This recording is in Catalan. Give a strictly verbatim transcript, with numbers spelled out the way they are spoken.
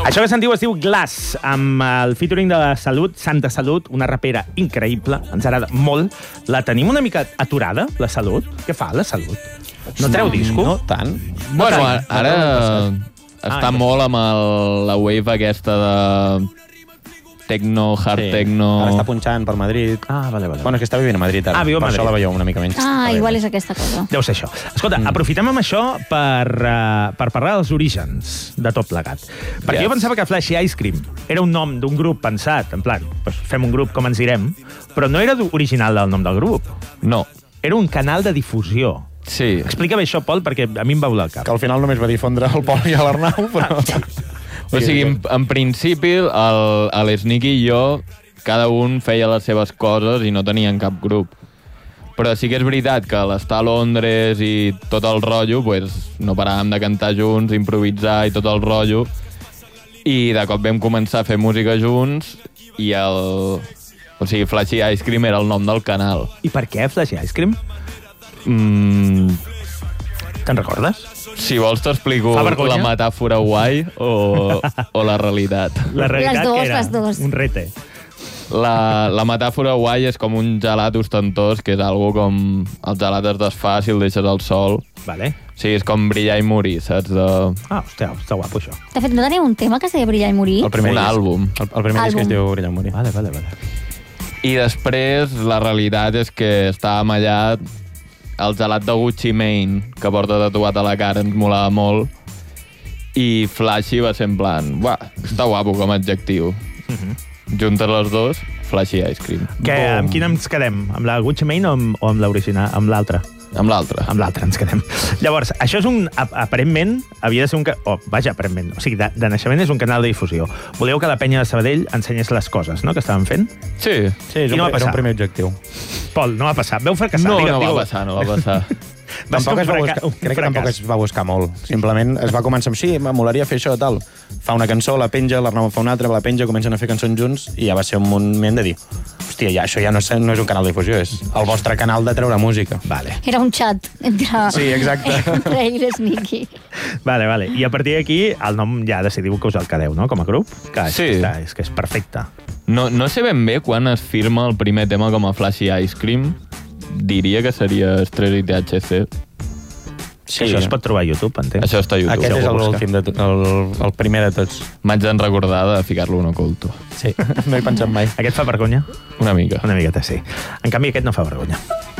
Això que sentiu es diu Glass, amb el featuring de la Salut, Santa Salut, una rapera increïble, ens agrada molt. La tenim una mica aturada, la Salut? Què fa, la Salut? No treu disco? No tant. No bueno, tant. ara està ah, molt amb el, la wave aquesta de techno, hard sí. techno... Ara està punxant per Madrid. Ah, vale, vale. Bueno, és que està vivint a Madrid ara. Ah, viu a per Madrid. això la veieu una mica menys. Ah, igual és aquesta cosa. Deu ser això. Escolta, mm. aprofitem amb això per, uh, per parlar dels orígens de tot plegat. Perquè yes. jo pensava que Flashy Ice Cream era un nom d'un grup pensat, en plan, pues, fem un grup com ens direm, però no era original del nom del grup. No. Era un canal de difusió. Sí. Explica bé això, Pol, perquè a mi em va volar el cap. Que al final només va difondre el Pol i l'Arnau, però... O sigui, en, en principi, l'Sneaky i jo, cada un feia les seves coses i no tenien cap grup. Però sí que és veritat que l'estar a Londres i tot el rotllo, pues, no paràvem de cantar junts, improvisar i tot el rotllo, i de cop vam començar a fer música junts i el... O sigui, Flashy Ice Cream era el nom del canal. I per què Flashy Ice Cream? Mm... Te'n recordes? Si vols t'explico la metàfora guai o, o la realitat. La realitat les dos, era les dos. Un rete. La, la metàfora guai és com un gelat ostentós, que és algo com el gelat es desfà si el deixes al sol. Vale. Sí, és com brillar i morir, saps? De... Ah, hòstia, està guapo això. De fet, no tenia un tema que es deia Brillar i morir? El primer un disc. àlbum. El, el primer àlbum. disc es diu Brillar i morir. Vale, vale, vale. I després la realitat és que estàvem allà. El gelat de Gucci Mane, que porta tatuat a la cara, ens molava molt. I Flashy va ser en plan... Buah, està guapo com a adjectiu. Uh-huh. Juntes les dos, Flashy Ice Cream. Què, amb quina ens quedem? Amb la Gucci Mane o amb, o amb l'original? Amb l'altra? Amb l'altra. Amb l'altra ens quedem. Llavors, això és un... Aparentment, havia de ser un... Oh, vaja, aparentment. O sigui, de, de naixement és un canal de difusió. Voleu que la penya de Sabadell ensenyés les coses, no?, que estaven fent? Sí. Sí, és un, no era un primer objectiu. Pol, no va passar. Veu fracassar. No, digue, no va digue. passar, no va passar. Tampoc es va buscar, crec que tampoc es va buscar molt. Simplement es va començar amb, sí, m'amolaria fer això, tal. Fa una cançó, la penja, l'Arnau fa una altra, la penja, comencen a fer cançons junts i ja va ser un moment de dir, hòstia, ja, això ja no és, no és un canal de difusió, és el vostre canal de treure música. Vale. Era un xat entre, sí, exacte. entre ell i l'Sneaky. Vale, vale. I a partir d'aquí el nom ja decidiu que us el quedeu, no?, com a grup? Que és, sí. Que està, és que és perfecte. No, no sé ben bé quan es firma el primer tema com a Flashy Ice Cream. Diria que seria Estrès i T H C. Sí, això es pot trobar a YouTube, entenc. Això està a YouTube. Aquest és l'últim, de el, el primer de tots. M'haig de recordar de ficar-lo en oculto. Sí, no he pensat mai. Aquest fa vergonya? Una mica. Una miqueta, sí. En canvi, aquest no fa vergonya.